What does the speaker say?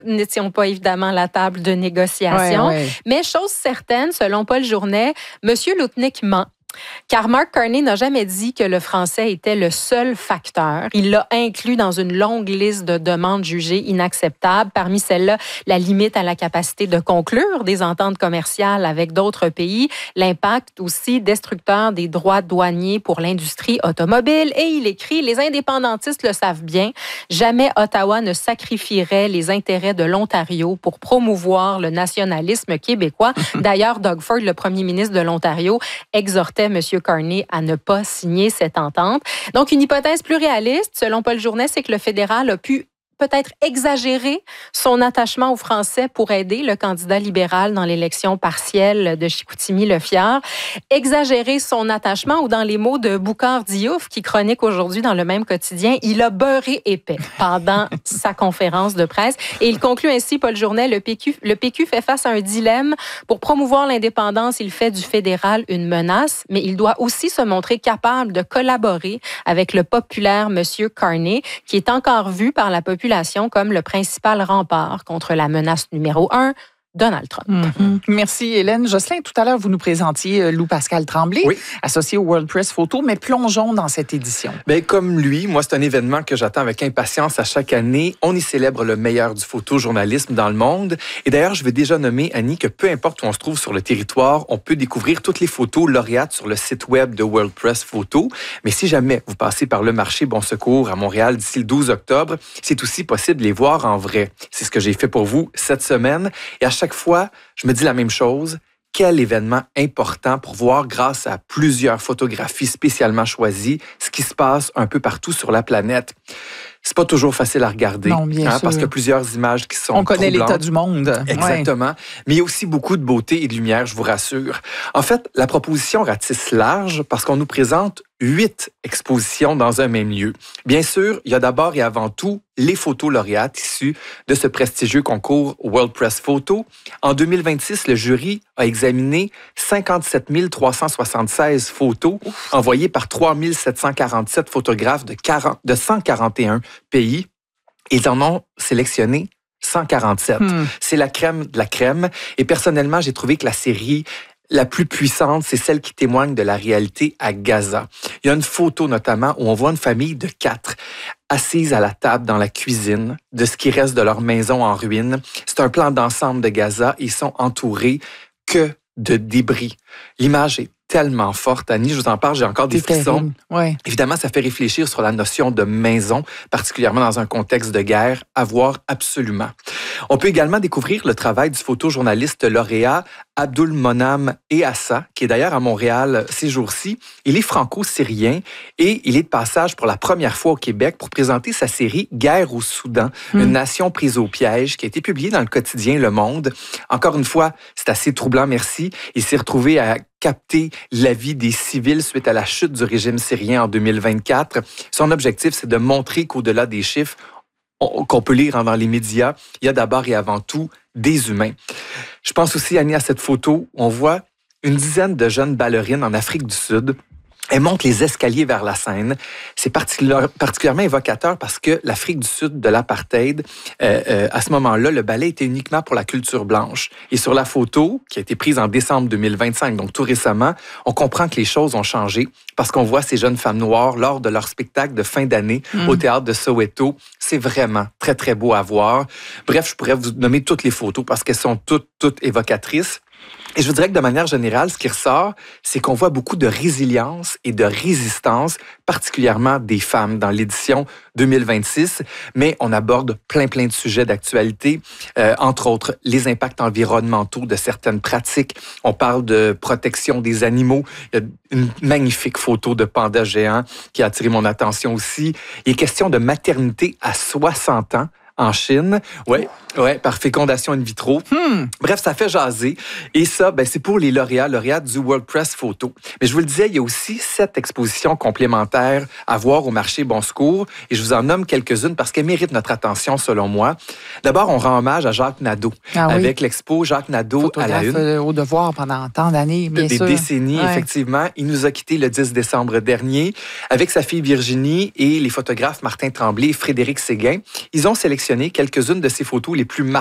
n'étions pas évidemment à la table de négociation. Ouais. Mais chose certaine, selon Paul Journet, M. Loutnick ment. Car Mark Carney n'a jamais dit que le français était le seul facteur. Il l'a inclus dans une longue liste de demandes jugées inacceptables. Parmi celles-là, la limite à la capacité de conclure des ententes commerciales avec d'autres pays, l'impact aussi destructeur des droits douaniers pour l'industrie automobile. Et il écrit, les indépendantistes le savent bien, jamais Ottawa ne sacrifierait les intérêts de l'Ontario pour promouvoir le nationalisme québécois. D'ailleurs, Doug Ford, le premier ministre de l'Ontario, exhortait M. Carney à ne pas signer cette entente. Donc, une hypothèse plus réaliste, selon Paul Journet, c'est que le fédéral a pu peut-être exagérer son attachement aux Français pour aider le candidat libéral dans l'élection partielle de Chicoutimi-Le-Fiard. Exagérer son attachement, ou dans les mots de Boucard Diouf, qui chronique aujourd'hui dans le même quotidien, il a beurré épais pendant sa conférence de presse. Et il conclut ainsi, Paul Journet, le PQ fait face à un dilemme. Pour promouvoir l'indépendance, il fait du fédéral une menace, mais il doit aussi se montrer capable de collaborer avec le populaire M. Carney, qui est encore vu par la population comme le principal rempart contre la menace numéro 1, Donald Trump. Merci, Hélène. Jocelyn, tout à l'heure, vous nous présentiez Loup-Pascal Tremblay, associé au World Press Photo, mais plongeons dans cette édition. Bien, comme lui, moi, c'est un événement que j'attends avec impatience à chaque année. On y célèbre le meilleur du photojournalisme dans le monde. Et d'ailleurs, je veux déjà nommer, Annie, que peu importe où on se trouve sur le territoire, on peut découvrir toutes les photos lauréates sur le site web de World Press Photo. Mais si jamais vous passez par le marché Bon Secours à Montréal d'ici le 12 octobre, c'est aussi possible de les voir en vrai. C'est ce que j'ai fait pour vous cette semaine. Et à chaque fois, je me dis la même chose. Quel événement important pour voir, grâce à plusieurs photographies spécialement choisies, ce qui se passe un peu partout sur la planète. C'est pas toujours facile à regarder, non, bien sûr. Parce qu'il y a plusieurs images qui sont On connaît troublantes. l'état du monde. Exactement. Ouais. Mais il y a aussi beaucoup de beauté et de lumière, je vous rassure. En fait, la proposition ratisse large parce qu'on nous présente 8 expositions dans un même lieu. Bien sûr, il y a d'abord et avant tout les photos lauréates issues de ce prestigieux concours World Press Photo. En 2026, le jury a examiné 57 376 photos envoyées par 3 747 photographes de 141 pays. Ils en ont sélectionné 147. C'est la crème de la crème. Et personnellement, j'ai trouvé que la série la plus puissante, c'est celle qui témoigne de la réalité à Gaza. Il y a une photo notamment où on voit une famille de 4 assises à la table dans la cuisine de ce qui reste de leur maison en ruine. C'est un plan d'ensemble de Gaza. Ils sont entourés que de débris. L'image est tellement forte, Annie, je vous en parle, j'ai encore des frissons. Ouais. Évidemment, ça fait réfléchir sur la notion de maison, particulièrement dans un contexte de guerre, à voir absolument. On peut également découvrir le travail du photojournaliste lauréat Abdul Monam Eassa, qui est d'ailleurs à Montréal ces jours-ci. Il est franco-syrien et il est de passage pour la première fois au Québec pour présenter sa série Guerre au Soudan, une nation prise au piège, qui a été publiée dans le quotidien Le Monde. Encore une fois, c'est assez troublant, merci. Il s'est retrouvé à capter la vie des civils suite à la chute du régime syrien en 2024. Son objectif, c'est de montrer qu'au-delà des chiffres qu'on peut lire dans les médias, il y a d'abord et avant tout des humains. Je pense aussi, Annie, à cette photo où on voit une dizaine de jeunes ballerines en Afrique du Sud. Elles montent les escaliers vers la scène. C'est particulièrement évocateur parce que l'Afrique du Sud de l'apartheid, à ce moment-là, le ballet était uniquement pour la culture blanche. Et sur la photo, qui a été prise en décembre 2025, donc tout récemment, on comprend que les choses ont changé parce qu'on voit ces jeunes femmes noires lors de leur spectacle de fin d'année au théâtre de Soweto. C'est vraiment très, très beau à voir. Bref, je pourrais vous nommer toutes les photos parce qu'elles sont toutes évocatrices. Et je vous dirais que de manière générale, ce qui ressort, c'est qu'on voit beaucoup de résilience et de résistance, particulièrement des femmes dans l'édition 2026. Mais on aborde plein de sujets d'actualité, entre autres les impacts environnementaux de certaines pratiques. On parle de protection des animaux. Il y a une magnifique photo de panda géant qui a attiré mon attention aussi. Il est question de maternité à 60 ans. En Chine, ouais, par fécondation in vitro. Bref, ça fait jaser. Et ça, c'est pour les lauréats du World Press Photo. Mais je vous le disais, il y a aussi 7 expositions complémentaires à voir au marché Bon Secours. Et je vous en nomme quelques-unes parce qu'elles méritent notre attention, selon moi. D'abord, on rend hommage à Jacques Nadeau. Avec l'expo Jacques Nadeau photographe à la une. Au devoir pendant tant d'années, bien sûr. Des décennies, effectivement. Il nous a quittés le 10 décembre dernier. Avec sa fille Virginie et les photographes Martin Tremblay et Frédéric Séguin, ils ont sélectionné quelques-unes de ses photos les plus